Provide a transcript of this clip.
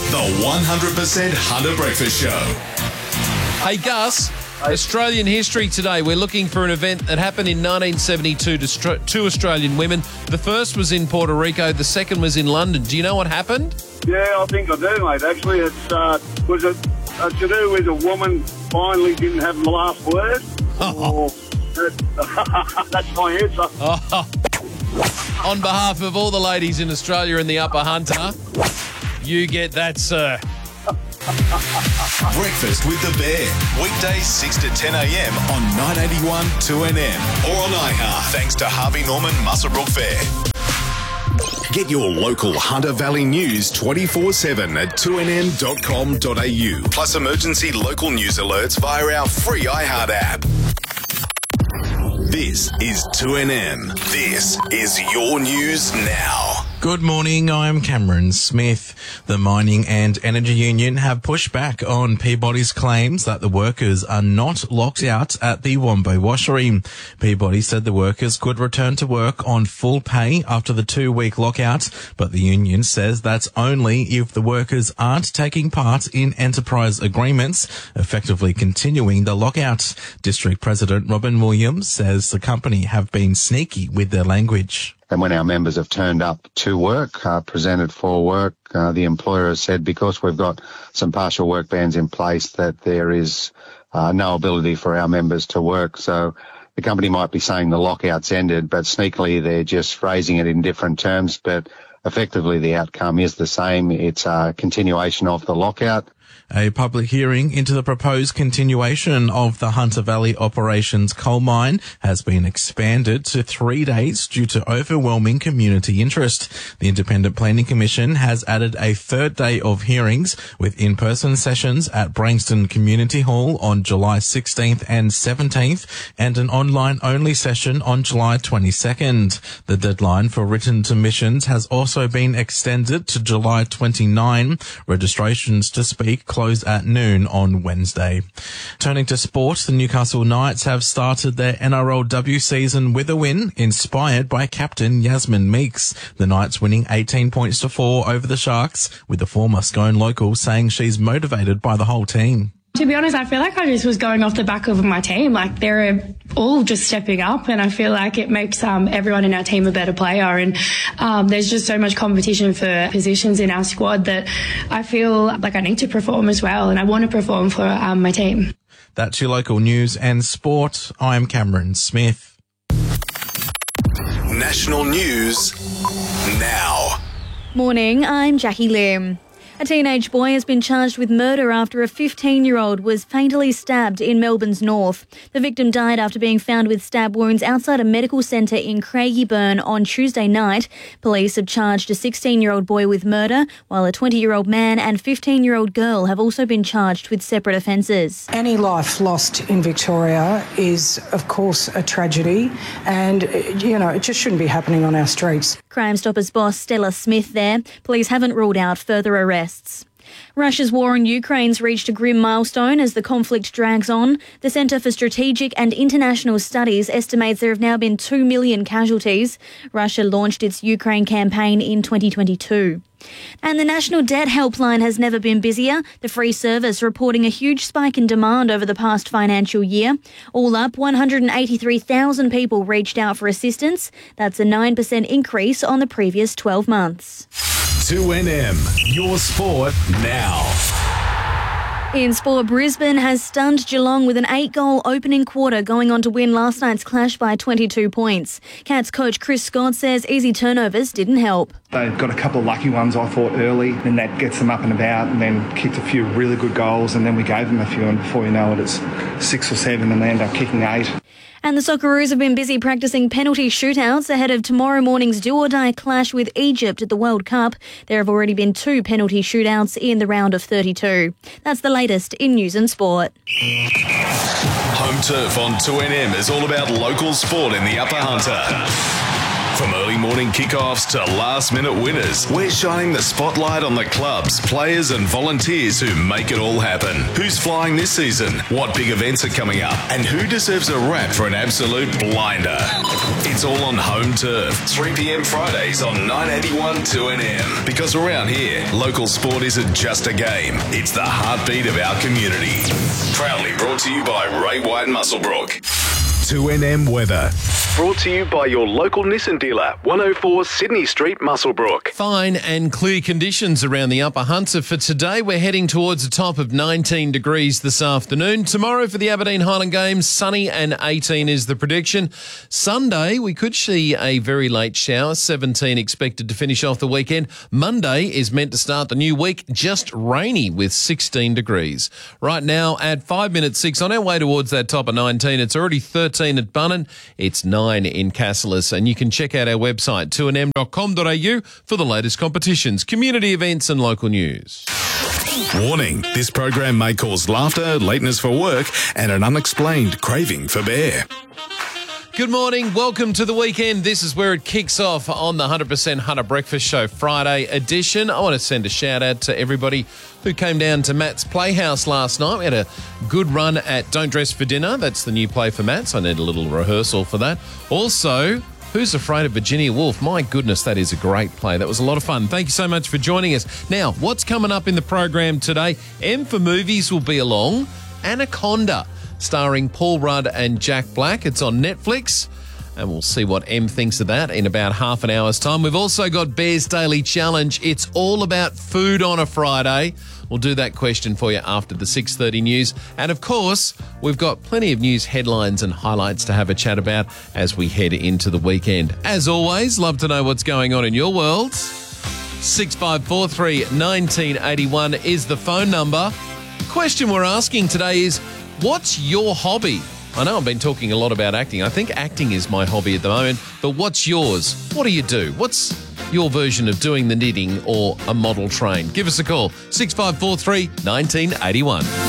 The 100% Hunter Breakfast Show. Hey, Gus, Australian history today. We're looking for an event that happened in 1972 to two Australian women. The first was in Puerto Rico. The second was in London. Do you know what happened? Yeah, I think I do, mate. Actually, was it to do with a woman finally didn't have the last word? That's my answer. On behalf of all the ladies in Australia and the Upper Hunter, you get that, sir. Breakfast with the Bear. Weekdays 6 to 10 a.m. on 981 2NM or on iHeart. Thanks to Harvey Norman Muswellbrook Fair. Get your local Hunter Valley news 24/7 at 2nm.com.au. Plus emergency local news alerts via our free iHeart app. This is 2NM. This is your news now. Good morning, I'm Cameron Smith. The Mining and Energy Union have pushed back on Peabody's claims that the workers are not locked out at the Wombo washery. Peabody said the workers could return to work on full pay after the 2-week lockout, but the union says that's only if the workers aren't taking part in enterprise agreements, effectively continuing the lockout. District President Robin Williams says the company have been sneaky with their language. And when our members have turned up to work, presented for work, the employer has said because we've got some partial work bans in place that there is no ability for our members to work. So the company might be saying the lockout's ended, but sneakily they're just phrasing it in different terms. But effectively the outcome is the same. It's a continuation of the lockout. A public hearing into the proposed continuation of the Hunter Valley Operations coal mine has been expanded to 3 days due to overwhelming community interest. The Independent Planning Commission has added a third day of hearings with in-person sessions at Branxton Community Hall on July 16th and 17th and an online-only session on July 22nd. The deadline for written submissions has also been extended to July 29. Registrations to speak close at noon on Wednesday. Turning to sport, the Newcastle Knights have started their NRLW season with a win, inspired by captain Yasmin Meeks. The Knights winning 18 points to 4 over the Sharks, with the former Scone local saying she's motivated by the whole team. To be honest, I feel like I just was going off the back of my team. Like, they're all just stepping up, and I feel like it makes everyone in our team a better player. And there's just so much competition for positions in our squad that I feel like I need to perform as well, and I want to perform for my team. That's your local news and sport. I'm Cameron Smith. National news now. Morning, I'm Jackie Lim. A teenage boy has been charged with murder after a 15-year-old was fatally stabbed in Melbourne's north. The victim died after being found with stab wounds outside a medical centre in Craigieburn on Tuesday night. Police have charged a 16-year-old boy with murder, while a 20-year-old man and 15-year-old girl have also been charged with separate offences. Any life lost in Victoria is, of course, a tragedy, and, it just shouldn't be happening on our streets. Crime Stoppers boss Stella Smith there. Police haven't ruled out further arrests. Russia's war on Ukraine's reached a grim milestone as the conflict drags on. The Centre for Strategic and International Studies estimates there have now been 2 million casualties. Russia launched its Ukraine campaign in 2022. And the National Debt Helpline has never been busier. The free service reporting a huge spike in demand over the past financial year. All up, 183,000 people reached out for assistance. That's a 9% increase on the previous 12 months. 2NM, your sport now. In sport, Brisbane has stunned Geelong with an 8-goal opening quarter, going on to win last night's clash by 22 points. Cats coach Chris Scott says easy turnovers didn't help. They've got a couple of lucky ones, I thought, early, and that gets them up and about, and then kicked a few really good goals, and then we gave them a few, and before you know it, it's 6 or 7, and they end up kicking 8. And the Socceroos have been busy practicing penalty shootouts ahead of tomorrow morning's do-or-die clash with Egypt at the World Cup. There have already been 2 penalty shootouts in the round of 32. That's the latest in news and sport. Home Turf on 2NM is all about local sport in the Upper Hunter. From early morning kickoffs to last-minute winners, we're shining the spotlight on the clubs, players and volunteers who make it all happen. Who's flying this season? What big events are coming up? And who deserves a rap for an absolute blinder? It's all on Home Turf, 3 p.m. Fridays on 981 2NM. Because around here, local sport isn't just a game, it's the heartbeat of our community. Proudly brought to you by Ray White Muswellbrook. 2NM weather. Brought to you by your local Nissan dealer, 104 Sydney Street, Muswellbrook. Fine and clear conditions around the Upper Hunter for today. We're heading towards a top of 19 degrees this afternoon. Tomorrow for the Aberdeen Highland Games, sunny and 18 is the prediction. Sunday, we could see a very late shower, 17 expected to finish off the weekend. Monday is meant to start the new week, just rainy with 16 degrees. Right now at 5 minutes 6, on our way towards that top of 19, it's already 13 at Bunnan. It's 9 in Cassilis, and you can check out our website 2nm.com.au for the latest competitions, community events and local news. Warning, this program may cause laughter, lateness for work and an unexplained craving for beer. Good morning. Welcome to the weekend. This is where it kicks off on the 100% Hunter Breakfast Show Friday edition. I want to send a shout out to everybody who came down to Matt's Playhouse last night. We had a good run at Don't Dress for Dinner. That's the new play for Matt's. I need a little rehearsal for that. Also, Who's Afraid of Virginia Woolf? My goodness, that is a great play. That was a lot of fun. Thank you so much for joining us. Now, what's coming up in the program today? M for Movies will be along. Anaconda, starring Paul Rudd and Jack Black. It's on Netflix, and we'll see what M thinks of that in about half an hour's time. We've also got Bear's Daily Challenge. It's all about food on a Friday. We'll do that question for you after the 6:30 news. And, of course, we've got plenty of news headlines and highlights to have a chat about as we head into the weekend. As always, love to know what's going on in your world. 6543 1981 is the phone number. The question we're asking today is, what's your hobby? I know I've been talking a lot about acting. I think acting is my hobby at the moment, but what's yours? What do you do? What's your version of doing the knitting or a model train? Give us a call, 6543 1981.